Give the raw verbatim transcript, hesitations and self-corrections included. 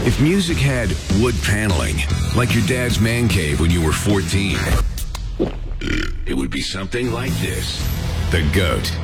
If music had wood paneling, like your dad's man cave when you were fourteen, it would be something like this. The GOAT.